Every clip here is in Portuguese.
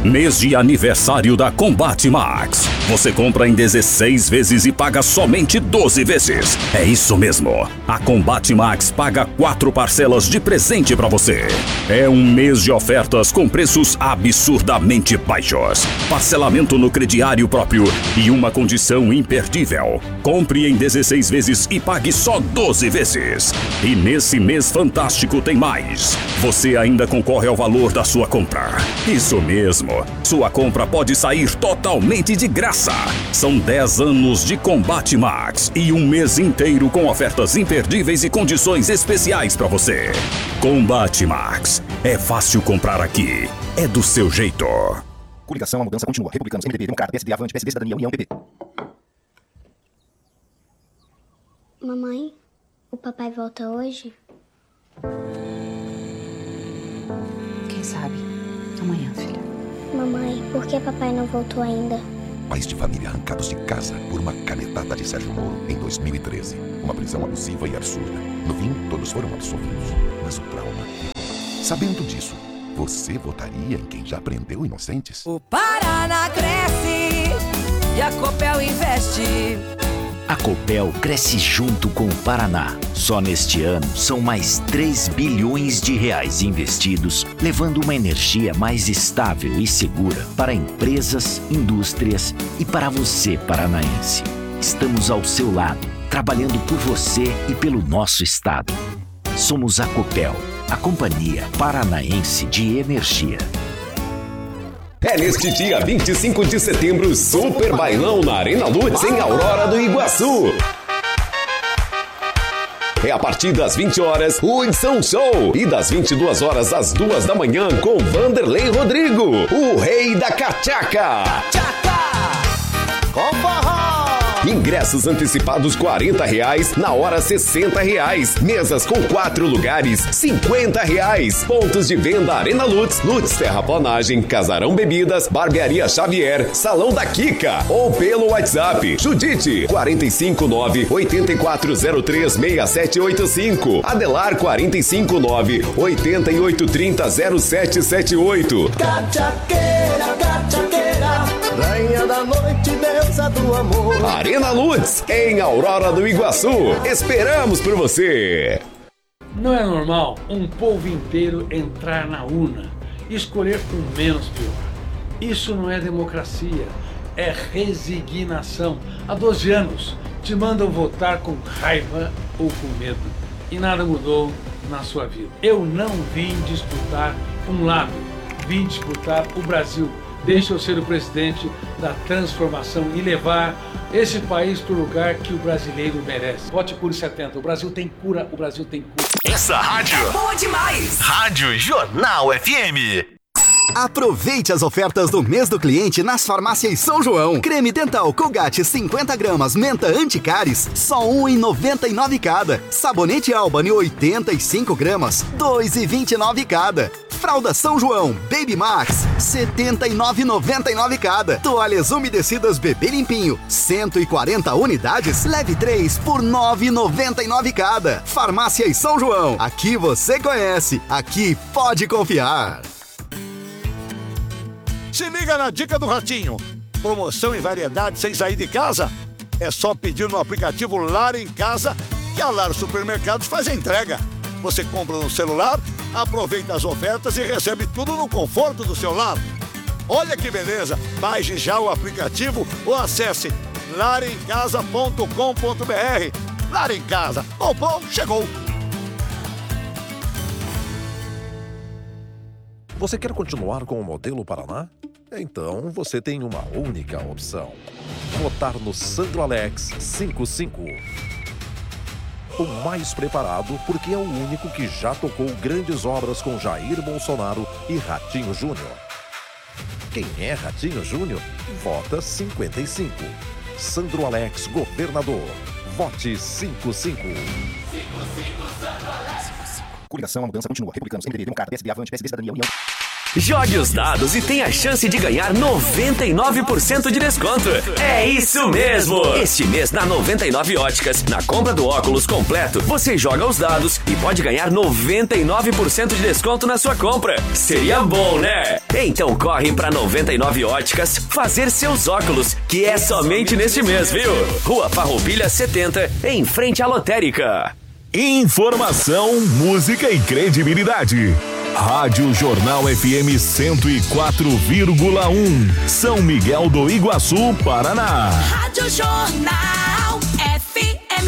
Mês de aniversário da Combate Max. Você compra em 16 vezes e paga somente 12 vezes. É isso mesmo. A Combate Max paga 4 parcelas de presente pra você. É um mês de ofertas com preços absurdamente baixos. Parcelamento no crediário próprio e uma condição imperdível. Compre em 16 vezes e pague só 12 vezes. E nesse mês fantástico tem mais. Você ainda concorre ao valor da sua compra. Isso mesmo. Sua compra pode sair totalmente de graça. São 10 anos de Combate Max e um mês inteiro com ofertas imperdíveis e condições especiais para você. Combate Max. É fácil comprar aqui. É do seu jeito. Coligação, a mudança continua. Republicanos, MDB, Democrata, PSD, Avante, PSD, Cidadania, União, PP. Mamãe, o papai volta hoje? Quem sabe? Amanhã, filha. Mamãe, por que papai não voltou ainda? Pais de família arrancados de casa por uma canetada de Sérgio Moro em 2013. Uma prisão abusiva e absurda. No fim, todos foram absolvidos. Mas o trauma... Sabendo disso, você votaria em quem já prendeu inocentes? O Paraná cresce e a Copel investe. A Copel cresce junto com o Paraná. Só neste ano são mais 3 bilhões de reais investidos, levando uma energia mais estável e segura para empresas, indústrias e para você, paranaense. Estamos ao seu lado, trabalhando por você e pelo nosso estado. Somos a Copel, a Companhia Paranaense de Energia. É neste dia 25 de setembro, Super Bailão na Arena Lutz, em Aurora do Iguaçu. É a partir das 20 horas, o Hudson Show. E das 22 horas às 2 da manhã, com Vanderlei Rodrigo, o rei da cachaca. Com forró! Ingressos antecipados R$40, na hora R$60. Mesas com 4 lugares, R$50. Pontos de venda Arena Lutz, Lutz Terraplanagem, Casarão Bebidas, Barbearia Xavier, Salão da Kika ou pelo WhatsApp. Judite 459-8403-6785. Adelar 459-8830-0778. Cachaqueira, cachaqueira, rainha da noite, deusa do amor. Arena Lutz, em Aurora do Iguaçu. Esperamos por você. Não é normal um povo inteiro entrar na urna e escolher o menos pior. Isso não é democracia, é resignação. Há 12 anos te mandam votar com raiva ou com medo e nada mudou na sua vida. Eu não vim disputar um lado, vim disputar o Brasil. Deixa eu ser o presidente da transformação e levar esse país para o lugar que o brasileiro merece. Vote Cure 70. O Brasil tem cura, o Brasil tem cura. Essa rádio É boa demais! Rádio Jornal FM. Aproveite as ofertas do mês do cliente nas farmácias São João. Creme dental Colgate 50 gramas, menta anticáries, só R$ 1,99 cada. Sabonete Albany 85 gramas, R$ 2,29 cada. Fralda São João Baby Max, R$ 79,99 cada. Toalhas umedecidas Bebê Limpinho, 140 unidades, leve 3 por R$ 9,99 cada. Farmácias São João, aqui você conhece, aqui pode confiar. Se liga na dica do Ratinho. Promoção e variedade sem sair de casa? É só pedir no aplicativo Lar em Casa que a Lar Supermercados faz a entrega. Você compra no celular, aproveita as ofertas e recebe tudo no conforto do seu lar. Olha que beleza! Baixe já o aplicativo ou acesse laremcasa.com.br. Lar em Casa. Comprou, chegou! Você quer continuar com o modelo Paraná? Então você tem uma única opção: votar no Sandro Alex 55. O mais preparado porque é o único que já tocou grandes obras com Jair Bolsonaro e Ratinho Júnior. Quem é Ratinho Júnior? Vota 55. Sandro Alex, governador. Vote 55. Coligação, a mudança continua. Republicanos, MDB, Democrata, PSD, Avante, PSD, Cidadania, União. Jogue os dados e tenha a chance de ganhar 99% de desconto. É isso mesmo! Este mês na 99 Óticas, na compra do óculos completo, você joga os dados e pode ganhar 99% de desconto na sua compra. Seria bom, né? Então corre pra 99 Óticas fazer seus óculos, que é somente neste mês, viu? Rua Farroupilha 70, em frente à lotérica. Informação, música e credibilidade. Rádio Jornal FM 104,1, São Miguel do Iguaçu, Paraná. Rádio Jornal FM.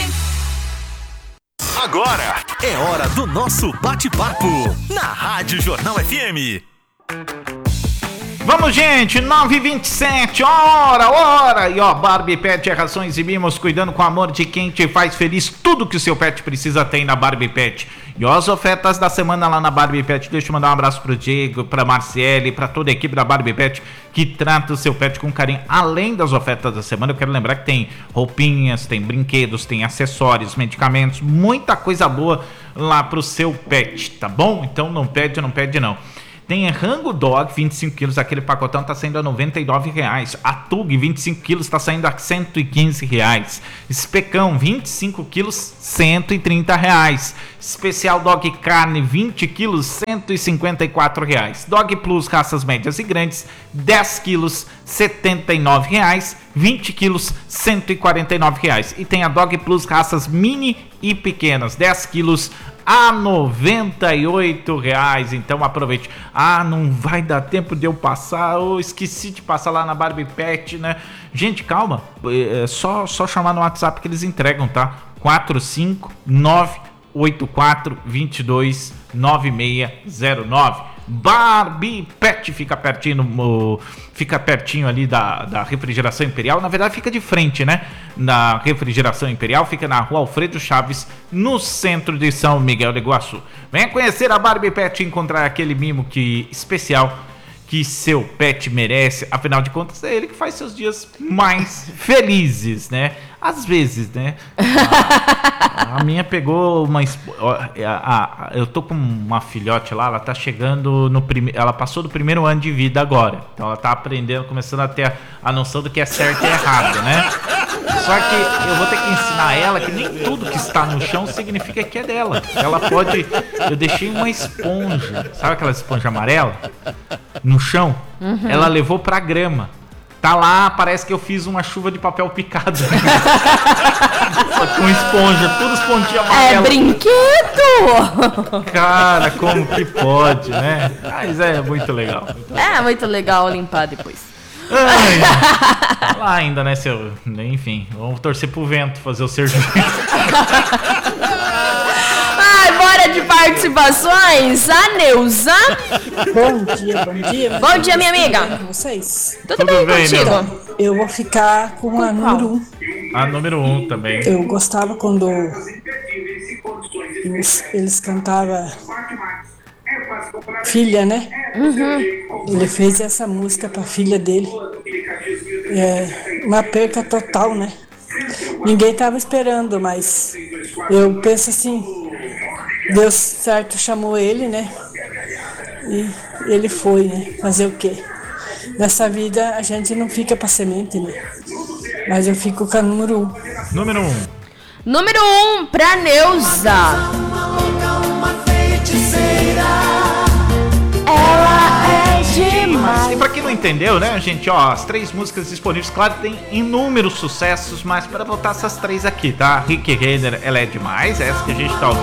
Agora é hora do nosso bate-papo na Rádio Jornal FM. Vamos, gente, 9h27, hora! E ó, Barbie Pet é rações e mimos, cuidando com amor de quem te faz feliz. Tudo que o seu pet precisa tem na Barbie Pet. E ó, as ofertas da semana lá na Barbie Pet. Deixa eu mandar um abraço pro Diego, pra Marciele, pra toda a equipe da Barbie Pet, que trata o seu pet com carinho. Além das ofertas da semana, eu quero lembrar que tem roupinhas, tem brinquedos, tem acessórios, medicamentos, muita coisa boa lá pro seu pet, tá bom? Então não pede não. Tem rango dog, 25 quilos, aquele pacotão tá saindo a R$ 99,00. A Tug, 25 quilos, tá saindo a R$ 115,00. Especão, 25 quilos, R$ 130,00. Especial Dog Carne, 20 quilos, R$ 154,00. Dog Plus, raças médias e grandes, 10 quilos, R$ 79,00. 20 quilos, R$ 149,00. E tem a Dog Plus, raças mini e pequenas, 10 quilos, a R$ 98,00. Então aproveite. Não vai dar tempo de eu passar. Eu esqueci de passar lá na Barbie Pet, né? Gente, calma. É só chamar no WhatsApp que eles entregam, tá? 45984229609. Barbie Pet fica pertinho ali da Refrigeração Imperial. Na verdade fica de frente, né? Na Refrigeração Imperial, fica na Rua Alfredo Chaves, no centro de São Miguel do Iguaçu. Venha conhecer a Barbie Pet e encontrar aquele mimo especial que seu pet merece. Afinal de contas, é ele que faz seus dias mais felizes, né? Às vezes, né? A minha pegou uma... eu tô com uma filhote lá, ela tá chegando no primeiro... Ela passou do primeiro ano de vida agora. Então ela tá aprendendo, começando a ter a noção do que é certo e errado, né? Só que eu vou ter que ensinar ela que nem tudo que está no chão significa que é dela. Ela pode... Eu deixei uma esponja, sabe aquela esponja amarela? No chão. Uhum. Ela levou pra grama. Tá lá, parece que eu fiz uma chuva de papel picado. Só com esponja, tudo esponjinha amarela. É brinquedo! Cara, como que pode, né? Mas é muito legal. É muito legal limpar depois. Tá lá ainda, né, enfim, vamos torcer pro vento fazer o serviço. Bora de participações. A Neuza. Bom dia. Bom dia, minha amiga. Tudo bem com vocês? Tudo bem contigo? Neuza. Eu vou ficar com a número 1. A número 1 também. Eu gostava quando eles cantavam Filha, né? Uhum. Ele fez essa música pra filha dele. É uma perca total, né? Ninguém tava esperando, mas eu penso assim, Deus certo chamou ele, né? E ele foi, né? Fazer o quê? Nessa vida a gente não fica pra semente, né? Mas eu fico com a número 1. Número 1. Número 1 pra Neuza. Ela é demais. E pra quem não entendeu, né, gente, ó, as 3 músicas disponíveis, claro, tem inúmeros sucessos, mas para botar essas 3 aqui, tá? Rick Renner, Ela é Demais, essa que a gente tá ouvindo.